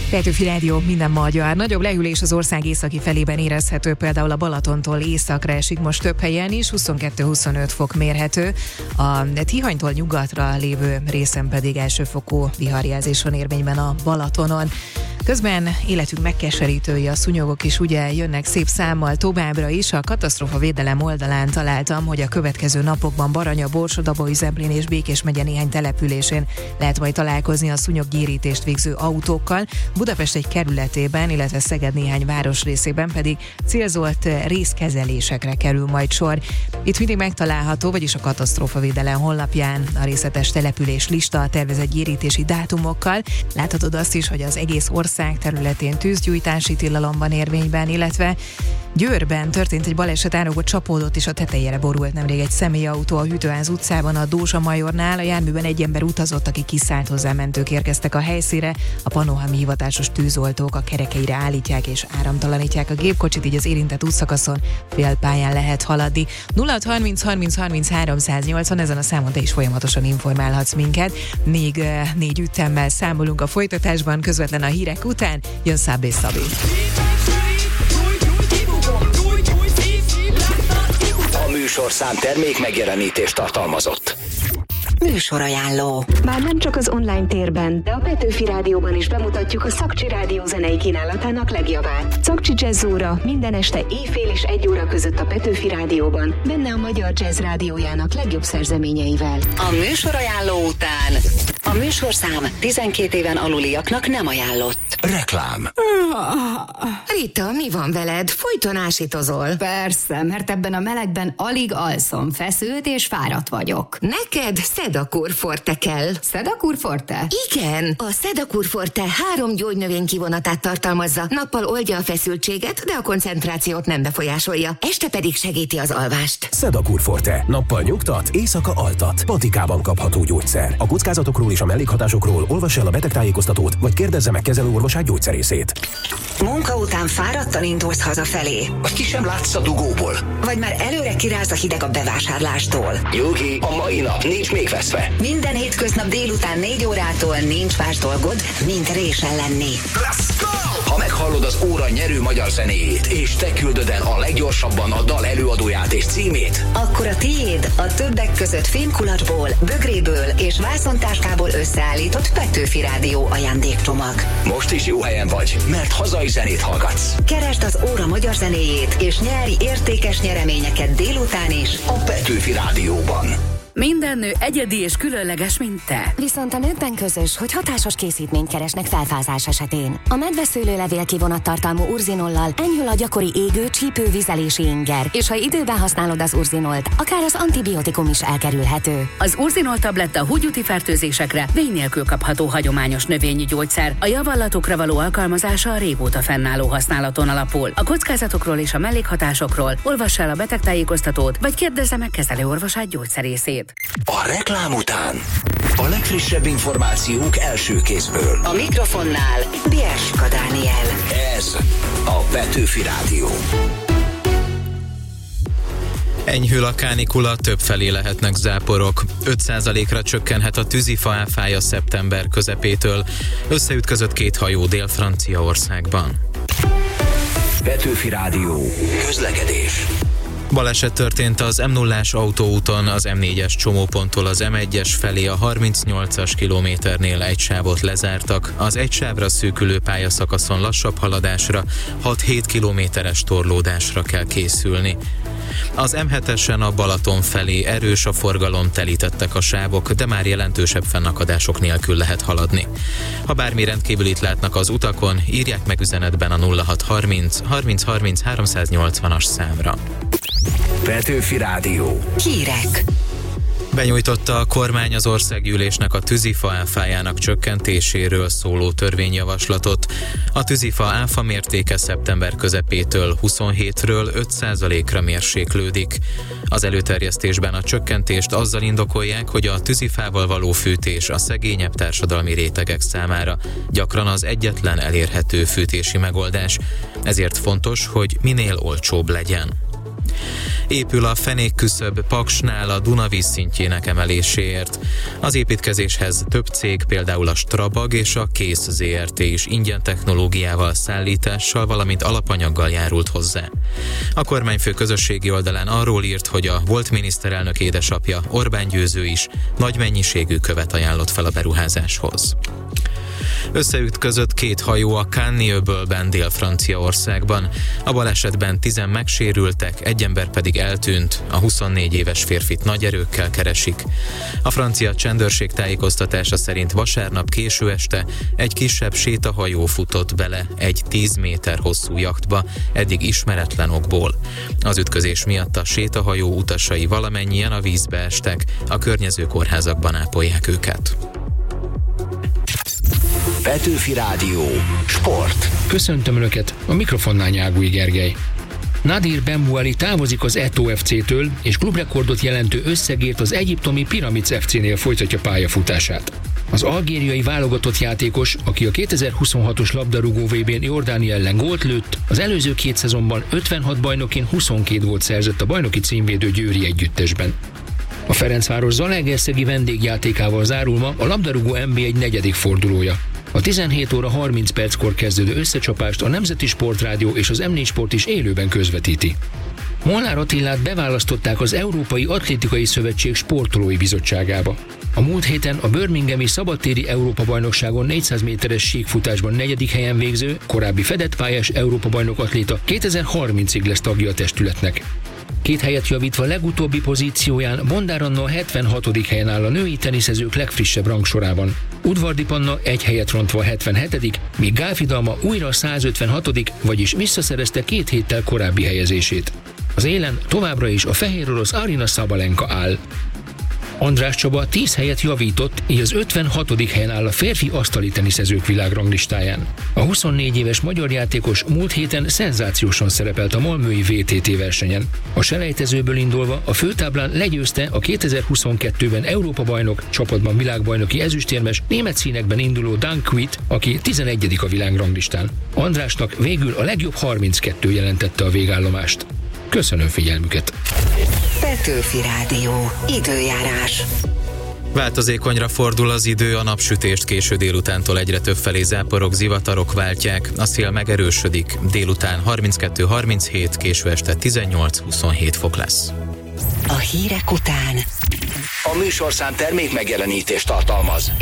Petőfi Rádió, minden magyar. Nagyobb lehűlés az ország északi felében érezhető, például a Balatontól északra esik most több helyen is, 22-25 fok mérhető. A Tihanytól nyugatra lévő részen pedig elsőfokú viharjelzés van érvényben a Balatonon. Közben életünk megkeserítői, a szúnyogok is ugye jönnek szép számmal továbbra is. A katasztrófavédelem oldalán találtam, hogy a következő napokban Baranya, Borsod-Abaúj, Zemplén és Békés megye néhány településén lehet majd találkozni a szúnyoggyérítést végző autókkal. Budapest egy kerületében, illetve Szeged néhány városrészében pedig célzott részkezelésekre kerül majd sor. Itt mindig megtalálható, vagyis a katasztrófavédelem honlapján a részletes település lista a tervezett gyérítési dátumokkal. Láthatod azt is, hogy az egész ország területén tűzgyújtási tilalom van érvényben, illetve Győrben történt egy baleset, árokba csapódott és a tetejére borult nemrég egy személyautó a Hűtőház utcában, a Dózsa Majornál. A járműben egy ember utazott, aki kiszállt hozzá, mentők érkeztek a helyszínre. A pannonhalmi hivatásos tűzoltók a kerekeire állítják és áramtalanítják a gépkocsit, így az érintett útszakaszon félpályán lehet haladni. 0630 30 30 380, ezen a számon te is folyamatosan informálhatsz minket. Még 4 ütemmel számolunk a folytatásban, közvetlen a hírek után jön Szabé Szabi. A műsorszám termék megjelenítést tartalmazott. Műsorajánló. Már nem csak az online térben, de a Petőfi Rádióban is bemutatjuk a Szakcsi Rádió zenei kínálatának legjavát. Szakcsi Jazz óra minden este éjfél és 1 óra között a Petőfi Rádióban, benne a Magyar Jazz Rádiójának legjobb szerzeményeivel. A műsorajánló után a műsorszám 12 éven aluliaknak nem ajánlott. Reklám. Rita, mi van veled? Folyton ásítozol. Persze, mert ebben a melegben alig alszom, feszült és fáradt vagyok. Neked Sedakur Forte kell. Sedakur Forte? Igen, a Sedakur Forte 3 gyógynövény-kivonatát tartalmazza. Nappal oldja a feszültséget, de a koncentrációt nem befolyásolja. Este pedig segíti az alvást. Sedakur Forte. Nappal nyugtat, éjszaka altat. Patikában kapható gyógyszer. A kockázatokról és a mellékhatásokról olvass el a betegtájékoztatót, vagy kérdezze meg kezelőorvosát gyógyszerészét. Munka után fáradtan indulsz hazafelé. Vagy ki sem látsz a dugóból. Vagy már előre kiráz a hideg a bevásárlástól. Nyugi, a mai nap nincs még veszve. Minden hétköznap délután 4 órától nincs más dolgod, mint résen lenni. Let's go! Ha meghallod az óra nyerő magyar zenéjét, és te küldöd el a leggyorsabban a dal előadóját és címét, akkor a tiéd a többek között fémkulacsból, bögréből és vászontáskából összeállított Petőfi Rádió ajándékcsomag. Most is jó helyen vagy, mert hazai zenét hallgatsz. Keresd az óra magyar zenéjét, és nyerj értékes nyereményeket délután is A Petőfi Rádióban. Minden nő egyedi és különleges, mint te. Viszont a nőkben közös, hogy hatásos készítményt keresnek felfázás esetén. A medveszőlőlevél kivonattartalmú urzinollal enyhül a gyakori égő, csípő, vizelési inger, és ha időben használod az urzinolt, akár az antibiotikum is elkerülhető. Az urzinol tabletta húgyúti fertőzésekre vény nélkül kapható hagyományos növényi gyógyszer. A javallatokra való alkalmazása a régóta fennálló használaton alapul. A kockázatokról és a mellékhatásokról olvass el a betegtájékoztatót, vagy kérdezze meg kezelőorvosát gyógyszerészét. A reklám után a legfrissebb információk első kézből. A mikrofonnál Bierska Dániel. Ez a Petőfi Rádió. Enyhül a kánikula, többfelé lehetnek záporok. 5%-ra csökkenhet a tűzifa áfája szeptember közepétől. Összeütközött 2 hajó Dél-Franciaországban. Petőfi Rádió. Közlekedés. Baleset történt az M0-ás autóúton, az M4-es csomóponttól az M1-es felé a 38-as kilométernél egy sávot lezártak. Az egy sávra szűkülő pályaszakaszon lassabb haladásra, 6-7 kilométeres torlódásra kell készülni. Az M7-esen a Balaton felé erős a forgalom, telítettek a sávok, de már jelentősebb fennakadások nélkül lehet haladni. Ha bármi rendkívülit látnak az utakon, írják meg üzenetben a 0630 30 30 380-as számra. Petőfi Rádió. Hírek. Benyújtotta a kormány az országgyűlésnek a tűzifa áfájának csökkentéséről szóló törvényjavaslatot. A tűzifa áfa mértéke szeptember közepétől 27-ről 5%-ra mérséklődik. Az előterjesztésben a csökkentést azzal indokolják, hogy a tűzifával való fűtés a szegényebb társadalmi rétegek számára gyakran az egyetlen elérhető fűtési megoldás. Ezért fontos, hogy minél olcsóbb legyen. Épül a fenékküszöb Paksnál a Duna vízszintjének emeléséért. Az építkezéshez több cég, például a Strabag és a Kész Zrt. Is ingyen technológiával, szállítással, valamint alapanyaggal járult hozzá. A kormányfő közösségi oldalán arról írt, hogy a volt miniszterelnök édesapja, Orbán Győző is nagy mennyiségű követ ajánlott fel a beruházáshoz. Összeütközött két hajó a Cannes-öbölben, Dél-Franciaországban. A balesetben 10-en megsérültek, egy ember pedig eltűnt, a 24 éves férfit nagy erőkkel keresik. A francia csendőrség tájékoztatása szerint vasárnap késő este egy kisebb sétahajó futott bele egy 10 méter hosszú jachtba, eddig ismeretlen okból. Az ütközés miatt a sétahajó utasai valamennyien a vízbe estek, a környező kórházakban ápolják őket. Petőfi Rádió. Sport. Köszöntöm Önöket, a mikrofonnál Nyágúj Gergely. Nadir Benmouali távozik az Eto'o FC-től, és klubrekordot jelentő összegért az egyiptomi Pyramids FC-nél folytatja pályafutását. Az algériai válogatott játékos, aki a 2026-os labdarúgó VB-n Jordánia ellen gólt lőtt, az előző 2 szezonban 56 bajnokin 22 gólt szerzett a bajnoki címvédő győri együttesben. A Ferencváros zalaegerszegi vendégjátékával zárul ma a labdarúgó NB1 negyedik fordulója. A 17 óra 30 perckor kezdődő összecsapást a Nemzeti Sportrádió és az M4 Sport is élőben közvetíti. Molnár Attilát beválasztották az Európai Atlétikai Szövetség sportolói bizottságába. A múlt héten a birminghami szabadtéri Európa-bajnokságon 400 méteres síkfutásban 4. helyen végző, korábbi fedett pályás Európa-bajnok atléta 2030-ig lesz tagja a testületnek. 2 helyet javítva legutóbbi pozícióján Bondár Anna a 76. helyen áll a női teniszezők legfrissebb rangsorában. Udvardi Panna 1 helyet rontva a 77., míg Gálfi Dalma újra a 156., vagyis visszaszerezte 2 héttel korábbi helyezését. Az élen továbbra is a fehér orosz Aryna Sabalenka áll. András Csaba 10 helyet javított, így az 56. helyen áll a férfi asztali teniszezők világranglistáján. A 24 éves magyar játékos múlt héten szenzációsan szerepelt a malmöi VTT versenyen. A selejtezőből indulva a főtáblán legyőzte a 2022-ben Európa-bajnok, csapatban világbajnoki ezüstérmes, német színekben induló Dan Kwiat, aki 11. a világranglistán. Andrásnak végül a legjobb 32 jelentette a végállomást. Köszönöm figyelmüket! Petőfi Rádió. Időjárás. Változékonyra fordul az idő, a napsütést késő délutántól egyre többfelé záporok, zivatarok váltják, a szél megerősödik, délután 32-37, késő este 18-27 fok lesz. A hírek után A műsorszám termék megjelenítést tartalmaz.